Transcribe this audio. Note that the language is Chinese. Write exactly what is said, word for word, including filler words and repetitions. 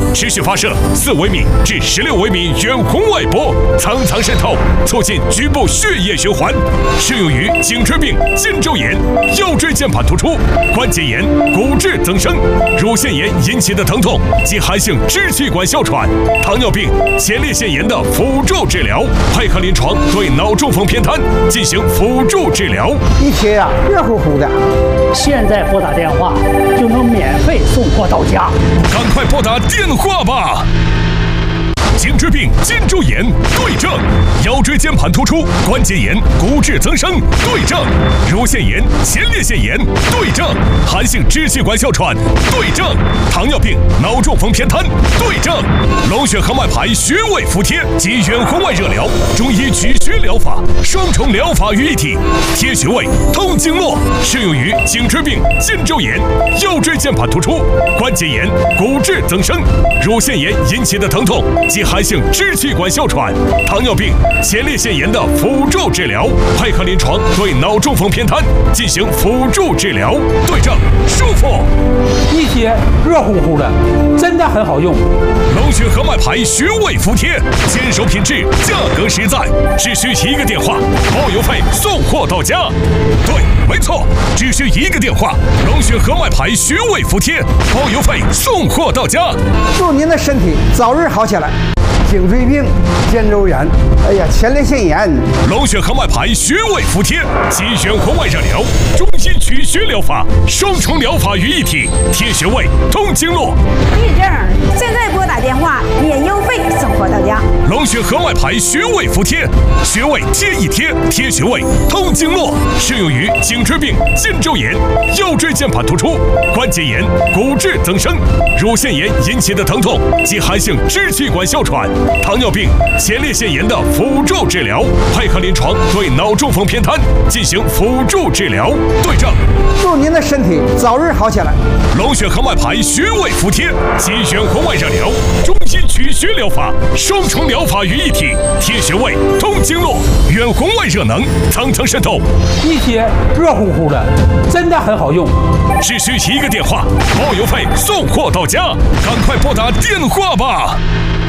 持续发射四微米至十六微米远红外波，层层渗透，促进局部血液循环，适用于颈椎病、肩周炎、腰椎间盘突出、关节炎、骨质增生、乳腺炎引起的疼痛及寒性支气管哮喘、糖尿病、前列腺炎的辅助治疗，配合临床对脑中风偏瘫进行辅助治疗。 一贴呀，热乎乎的。 现在拨打电话就能免费送货到家， 赶快拨打电话吧！颈椎病、肩周炎对症，腰椎间盘突出、关节炎、骨质增生对症，乳腺炎、前列腺炎对症，寒性支气管哮喘对症，糖尿病、脑中风偏瘫对症，龙血和脉牌穴位服帖及远红外热疗，中医取穴疗法，双重疗法于一体，贴穴位、通经络，适用于颈椎病、肩周炎、腰椎间盘突出、关节炎、骨质增生、乳腺炎引起的疼痛及寒性支气管哮喘、糖尿病、前列腺炎的辅助治疗，配合临床对脑中风偏瘫进行辅助治疗，对症舒服， 一贴热乎乎的，真的很好用。 龙血和脉牌穴位服帖，坚守品质，价格实在，只需一个电话，包邮费送货到家。对，没错，只需一个电话，龙血和脉牌穴位服帖，包邮费送货到家。 祝您的身体早日好起来。颈椎病、肩周炎，哎呀，前列腺炎， 龙血和脉牌穴位服帖及远红外热疗，中医取穴疗法，双重疗法于一体，贴穴位、通经络。 对症，现在拨打电话，免邮费送货到家。 龙血和脉牌穴位服帖，穴位贴一贴，贴穴位，通经络，适用于颈椎病、肩周炎、腰椎间盘突出、关节炎、骨质增生、乳腺炎引起的疼痛及寒性支气管哮喘、糖尿病、前列腺炎的辅助治疗，配合临床对脑中风偏瘫进行辅助治疗，对症。 祝您的身体早日好起来。 龙血和脉牌穴位服帖及远红外热疗，中医取穴疗法，双重疗法于一体，贴穴位、通经络，远红外热能层层渗透， 一贴热乎乎的，真的很好用。 只需一个电话，包邮费送货到家，赶快拨打电话吧。